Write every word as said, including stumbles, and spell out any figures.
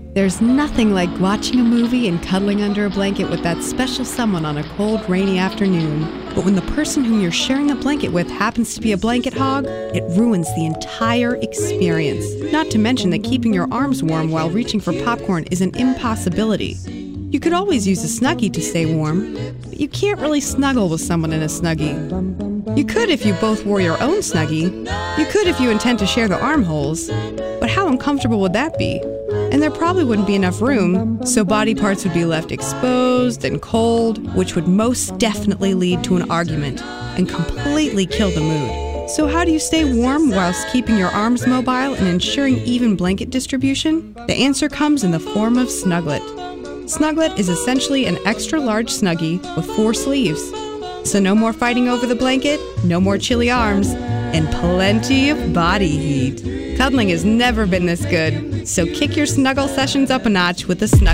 There's nothing like watching a movie and cuddling under a blanket with that special someone on a cold, rainy afternoon. But when the person whom you're sharing a blanket with happens to be a blanket hog, it ruins the entire experience. Not to mention that keeping your arms warm while reaching for popcorn is an impossibility. You could always use a Snuggie to stay warm, but you can't really snuggle with someone in a Snuggie. You could if you both wore your own Snuggie. You could if you intend to share the armholes. But how uncomfortable would that be? And there probably wouldn't be enough room, so body parts would be left exposed and cold, which would most definitely lead to an argument and completely kill the mood. So how do you stay warm whilst keeping your arms mobile and ensuring even blanket distribution? The answer comes in the form of Snuglet. Snuglet is essentially an extra-large Snuggie with four sleeves. So no more fighting over the blanket, no more chilly arms, and plenty of body heat. Cuddling has never been this good, so kick your snuggle sessions up a notch with a Snuggle.